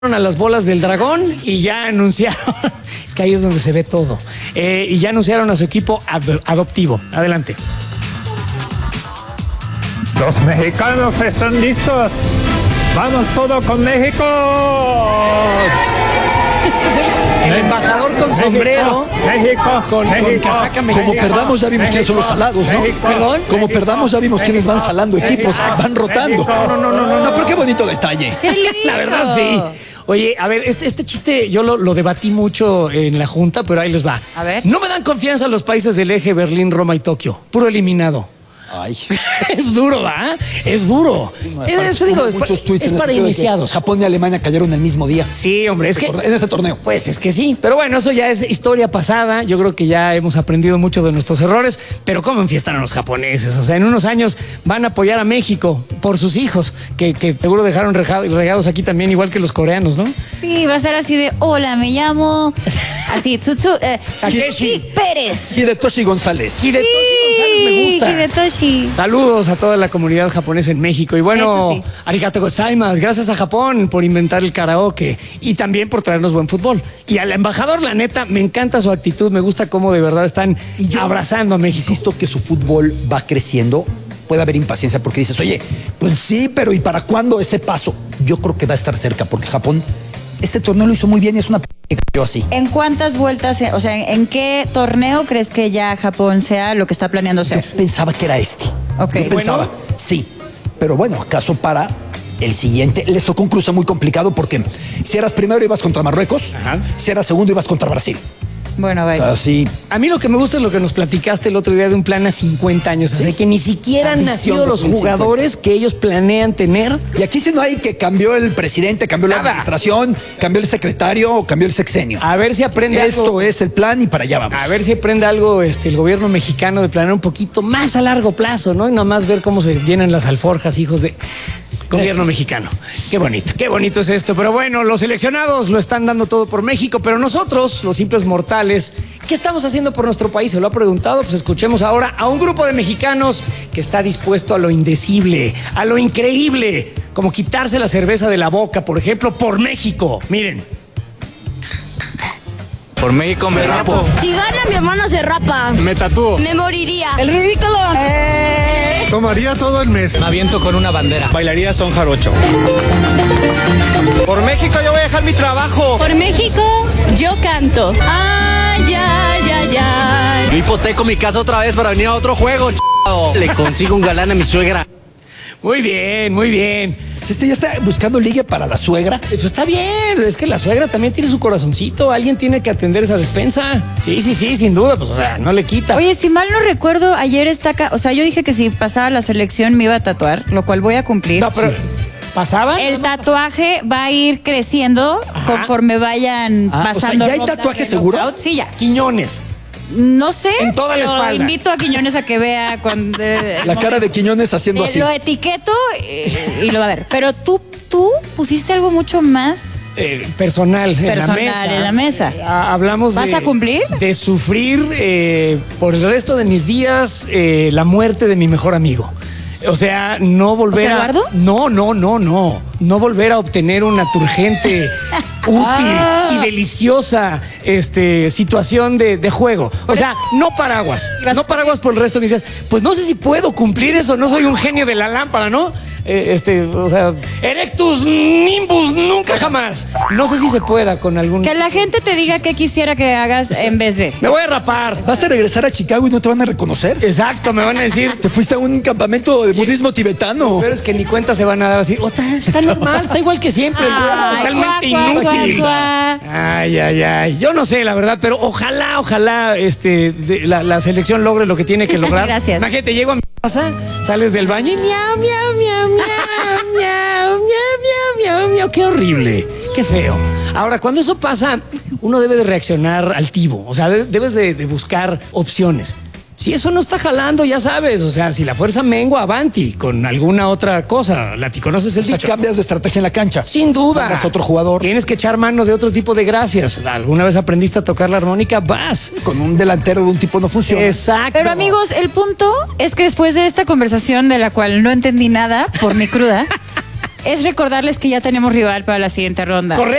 a las bolas del dragón y ya anunciaron, es que ahí es donde se ve todo, y ya anunciaron a su equipo adoptivo. Adelante. Los mexicanos están listos. Vamos todo con México. El embajador con sombrero, México, con casaca mexicana. Como perdamos ya vimos quiénes son los salados, ¿no? ¿Perdón? Como perdamos ya vimos quiénes van salando equipos, van rotando. No, pero qué bonito detalle. La verdad, sí. Oye, a ver, este chiste yo lo debatí mucho en la Junta, pero ahí les va. A ver. No me dan confianza los países del eje Berlín, Roma y Tokio. Puro eliminado. Ay. Es duro, ¿va? Es duro. Eso digo, muchos tweets es en para el sentido de que iniciados. Japón y Alemania cayeron el mismo día. Sí, hombre, es que... En este torneo. Pues es que sí, pero bueno, eso ya es historia pasada. Yo creo que ya hemos aprendido mucho de nuestros errores, pero ¿cómo enfiestan a los japoneses? O sea, en unos años van a apoyar a México por sus hijos, que seguro dejaron regados aquí también, igual que los coreanos, ¿no? Sí, va a ser así de, hola, me llamo... Así, Takeshi Pérez. Hidetoshi González. Hidetoshi González me gusta. Hidetoshi. Saludos a toda la comunidad japonesa en México. Y bueno, De hecho, sí. arigato gozaimasu. Gracias a Japón por inventar el karaoke y también por traernos buen fútbol. Y al embajador, la neta, me encanta su actitud. Me gusta cómo de verdad están abrazando a México. Insisto que su fútbol va creciendo. Puede haber impaciencia porque dices, oye, pues sí, pero ¿y para cuándo ese paso? Yo creo que va a estar cerca porque Japón, este torneo lo hizo muy bien y es una que creo así. ¿En cuántas vueltas, o sea, en qué torneo crees que ya Japón sea lo que está planeando ser? Yo pensaba que era este. Ok. Yo pensaba, sí. Pero bueno, acaso para el siguiente. Les tocó un cruce muy complicado porque si eras primero ibas contra Marruecos, Ajá. si eras segundo ibas contra Brasil. Bueno, O vaya. sea, sí. A mí lo que me gusta es lo que nos platicaste el otro día de un plan a 50 años. O sea, que ni siquiera han Ambición nacido los 2050. jugadores que ellos planean tener. Y aquí sí no hay que cambió el presidente, cambió la Nada. administración, cambió el secretario, cambió el sexenio. A ver si aprende Esto algo. es el plan y para allá vamos. A ver si aprende algo el gobierno mexicano de planear un poquito más a largo plazo, ¿no? Y nomás ver cómo se llenan las alforjas, hijos de gobierno mexicano. Qué bonito es esto. Pero bueno, los seleccionados lo están dando todo por México, pero nosotros, los simples mortales, ¿qué estamos haciendo por nuestro país? ¿Se lo ha preguntado? Pues escuchemos ahora a un grupo de mexicanos que está dispuesto a lo indecible, a lo increíble, como quitarse la cerveza de la boca, por ejemplo, por México. Miren. Por México me rapo. Si gana mi hermano se rapa. Me tatúo. Me moriría. El ridículo. Tomaría todo el mes. Me aviento con una bandera. Bailaría son jarocho. Por México yo voy a dejar mi trabajo. Por México, yo canto. Ay, ay, ay, ay. Yo hipoteco mi casa otra vez para venir a otro juego, Le consigo un galán a mi suegra. Muy bien, muy bien. Pues ya está buscando ligue para la suegra. Eso está bien, es que la suegra también tiene su corazoncito, alguien tiene que atender esa despensa. Sí, sin duda, pues o sea, no le quita. Oye, si mal no recuerdo, ayer o sea, yo dije que si pasaba la selección me iba a tatuar, lo cual voy a cumplir. No, pero ¿pasaba? El tatuaje va a ir creciendo conforme vayan Ah, o sea, pasando. ¿ya hay rondas tatuaje de seguro? knockout. Sí, ya. Quiñones. No sé. En toda la pero espalda. Invito a Quiñones a que vea cuando La cara de Quiñones haciendo así. Lo etiqueto y lo va a ver. Pero tú pusiste algo mucho más. Personal Personal en la mesa. Hablamos ¿Vas de... a cumplir? De sufrir por el resto de mis días la muerte de mi mejor amigo. O sea, no volver ¿José Eduardo? No volver a obtener una turgente, útil y deliciosa situación de juego. O sea, no paraguas. No paraguas por el resto de mis días. Pues no sé si puedo cumplir eso. No soy un genio de la lámpara, ¿no? O sea, Erectus Nimbus, nunca jamás. No sé si se pueda con algún... Que la gente te diga qué quisiera que hagas en vez de. Me voy a rapar. ¿Vas a regresar a Chicago y no te van a reconocer? Exacto, me van a decir... Te fuiste a un campamento de budismo tibetano. Pero es que ni cuenta se van a dar así. Otra vez, está normal, está igual que siempre. Ay, Totalmente guau, guau, inútil. guau, guau. Ay. Yo no sé, la verdad, pero ojalá, la selección logre lo que tiene que lograr. Gracias. Imagínate, llego a mi casa, sales del baño y miau. Qué horrible, qué feo. Ahora, cuando eso pasa, uno debe de reaccionar altivo. O sea, debes de buscar opciones. Si eso no está jalando, ya sabes, o sea, si la fuerza mengua, avanti, con alguna otra cosa. ¿Conoces el O sea, dicho? cambias de estrategia en la cancha. Sin duda. Mandas a otro jugador. Tienes que echar mano de otro tipo de gracias. ¿Alguna vez aprendiste a tocar la armónica? Vas. Con un delantero de un tipo no funciona. Exacto. Pero amigos, el punto es que después de esta conversación de la cual no entendí nada por mi cruda, es recordarles que ya tenemos rival para la siguiente ronda. Correcto.